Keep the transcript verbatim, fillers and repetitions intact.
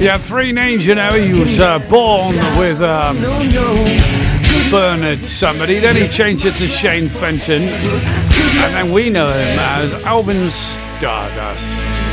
had three names, you know. He was uh, born with um, Bernard somebody, then he changed it to Shane Fenton, and then we know him as Alvin Stardust.